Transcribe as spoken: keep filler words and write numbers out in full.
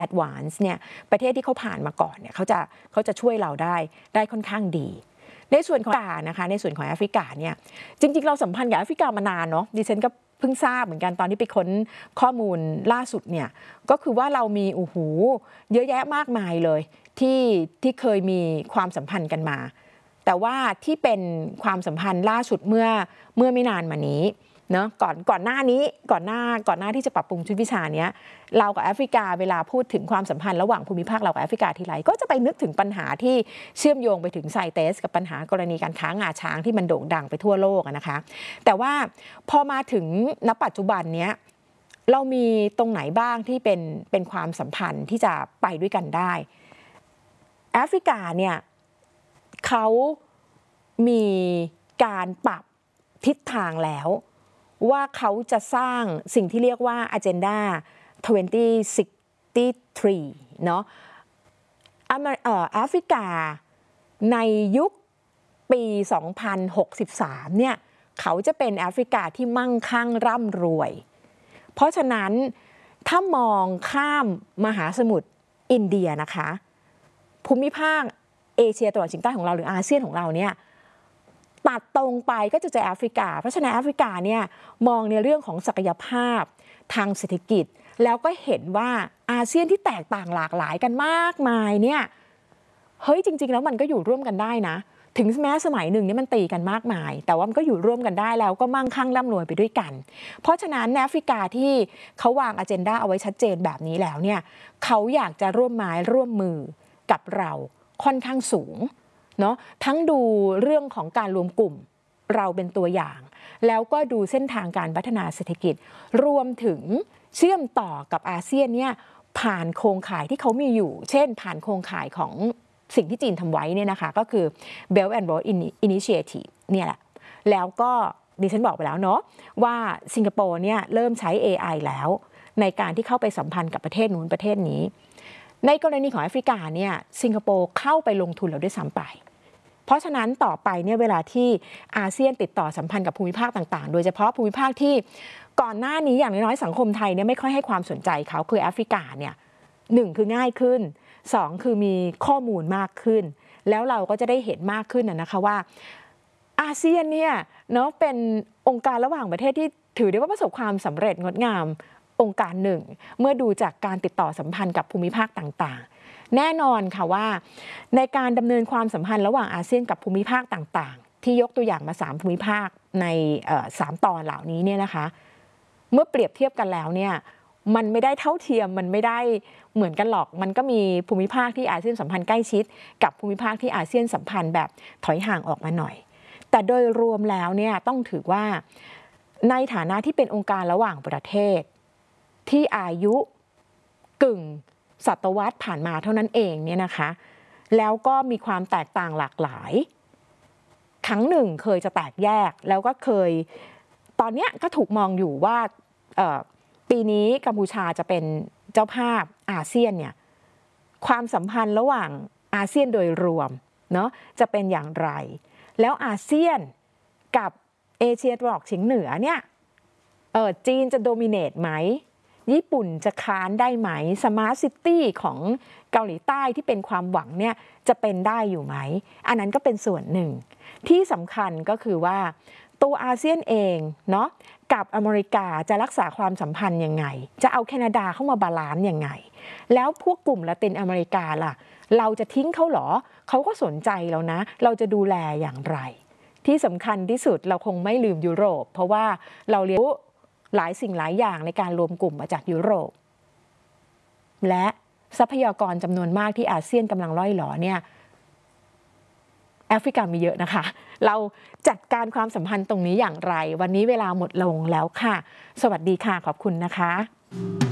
แอดวานซ์เนี่ยประเทศที่เขาผ่านมาก่อนเนี่ยเขาจะเขาจะช่วยเราได้ได้ค่อนข้างดีในส่วนของแอฟริกานะคะในส่วนของแอฟริกาเนี่ยจริงๆเราสัมพันธ์กับแอฟริกามานานเนาะดิฉันก็เพิ่งทราบเหมือนกันตอนที่ไปค้นข้อมูลล่าสุดเนี่ยก็คือว่าเรามีโอ้โหเยอะแยะมากมายเลยที่ที่เคยมีความสัมพันธ์กันมาแต่ว่าที่เป็นความสัมพันธ์ล่าสุดเมื่อเมื่อไม่นานมานี้เนาะก่อนก่อนหน้านี้ก่อนหน้าก่อนหน้าที่จะปรับปรุงชุดวิชาเนี้ยเรากับแอฟริกาเวลาพูดถึงความสัมพันธ์ระหว่างภูมิภาคเรากับแอฟริกาทีไรก็จะไปนึกถึงปัญหาที่เชื่อมโยงไปถึงไซเตสกับปัญหากรณีการค้างาช้างที่มันโด่งดังไปทั่วโลกนะคะแต่ว่าพอมาถึงณปัจจุบันเนี้ยเรามีตรงไหนบ้างที่เป็นเป็นความสัมพันธ์ที่จะไปด้วยกันได้แอฟริกาเนี่ยเขามีการปรับทิศทางแล้วว่าเขาจะสร้างสิ่งที่เรียกว่า Agenda สองพันหกสิบสามเนาะแอฟริกาในยุคปีสองพันหกสิบสามเนี่ยเขาจะเป็นแอฟริกาที่มั่งคั่งร่ำรวยเพราะฉะนั้นถ้ามองข้ามมหาสมุทรอินเดียนะคะภูมิภาคเอเชียตะวันออกเฉียงใต้ของเราหรืออาเซียนของเราเนี่ยตัดตรงไปก็จะเจอแอฟริกาเพราะฉะนั้นแอฟริกาเนี่ยมองในเรื่องของศักยภาพทางเศรษฐกิจแล้วก็เห็นว่าอาเซียนที่แตกต่างหลากหลายกันมากมายเนี่ยเฮ้ยจริงๆแล้วมันก็อยู่ร่วมกันได้นะถึงแม้สมัยหนึ่งนี่มันตีกันมากมายแต่ว่ามันก็อยู่ร่วมกันได้แล้วก็มั่งคั่งร่ำรวยไปด้วยกันเพราะฉะนั้นแอฟริกาที่เขาวางอเจนดาเอาไว้ชัดเจนแบบนี้แล้วเนี่ยเขาอยากจะร่วมไม้ร่วมมือกับเราค่อนข้างสูงเนาะทั้งดูเรื่องของการรวมกลุ่มเราเป็นตัวอย่างแล้วก็ดูเส้นทางการพัฒนาเศรษฐกิจรวมถึงเชื่อมต่อกับอาเซียนเนี่ยผ่านโครงข่ายที่เขามีอยู่เช่นผ่านโครงข่ายของสิ่งที่จีนทำไว้เนี่ยนะคะก็คือ Belt and Road Initiative เนี่ยแหละแล้วก็ดิฉันบอกไปแล้วเนาะว่าสิงคโปร์เนี่ยเริ่มใช้ เอ ไอ แล้วในการที่เข้าไปสัมพันธ์กับประเทศนู้นประเทศนี้ในกรณีของแอฟริกาเนี่ยสิงคโปร์เข้าไปลงทุนแล้วด้วยซ้ำไปเพราะฉะนั้นต่อไปเนี่ยเวลาที่อาเซียนติดต่อสัมพันธ์กับภูมิภาคต่างๆโดยเฉพาะภูมิภาคที่ก่อนหน้านี้อย่างน้อยๆสังคมไทยเนี่ยไม่ค่อยให้ความสนใจเขาคือแอฟริกาเนี่ยหนึ่งคือง่ายขึ้นสองคือมีข้อมูลมากขึ้นแล้วเราก็จะได้เห็นมากขึ้นนะคะว่าอาเซียนเนี่ยเนาะเป็นองค์การระหว่างประเทศที่ถือได้ว่าประสบความสำเร็จงดงามองค์การหนึ่งเมื่อดูจากการติดต่อสัมพันธ์กับภูมิภาคต่างๆแน่นอนค่ะว่าในการดำเนินความสัมพันธ์ระหว่างอาเซียนกับภูมิภาคต่างๆที่ยกตัวอย่างมาสามภูมิภาคในสามตอนเหล่านี้เนี่ยนะคะเมื่อเปรียบเทียบกันแล้วเนี่ยมันไม่ได้เท่าเทียมมันไม่ได้เหมือนกันหรอกมันก็มีภูมิภาคที่อาเซียนสัมพันธ์ใกล้ชิดกับภูมิภาคที่อาเซียนสัมพันธ์แบบถอยห่างออกมาหน่อยแต่โดยรวมแล้วเนี่ยต้องถือว่าในฐานะที่เป็นองค์การระหว่างประเทศที่อายุกึ่งศตวรรษผ่านมาเท่านั้นเองเนี่ยนะคะแล้วก็มีความแตกต่างหลากหลายครั้งหนึ่งเคยจะแตกแยกแล้วก็เคยตอนนี้ก็ถูกมองอยู่ว่าปีนี้กัมพูชาจะเป็นเจ้าภาพอาเซียนเนี่ยความสัมพันธ์ระหว่างอาเซียนโดยรวมเนาะจะเป็นอย่างไรแล้วอาเซียนกับเอเชียตะวันออกเฉียงเหนือเนี่ยเออจีนจะโดมิเนตไหมญี่ปุ่นจะค้านได้ไหมสมาร์ทซิตี้ของเกาหลีใต้ที่เป็นความหวังเนี่ยจะเป็นได้อยู่ไหมอันนั้นก็เป็นส่วนหนึ่งที่สำคัญก็คือว่าตัวอาเซียนเองเนาะกับอเมริกาจะรักษาความสัมพันธ์ยังไงจะเอาแคนาดาเข้ามาบาลานซ์ยังไงแล้วพวกกลุ่มละตินอเมริกาล่ะเราจะทิ้งเขาหรอเขาก็สนใจเรานะเราจะดูแลอย่างไรที่สำคัญที่สุดเราคงไม่ลืมยุโรปเพราะว่าเราเรียนรู้หลายสิ่งหลายอย่างในการรวมกลุ่มมาจากยุโรปและทรัพยากรจำนวนมากที่อาเซียนกำลังล่อยหลอเนี่ยแอฟริกามีเยอะนะคะเราจัดการความสัมพันธ์ตรงนี้อย่างไรวันนี้เวลาหมดลงแล้วค่ะสวัสดีค่ะขอบคุณนะคะ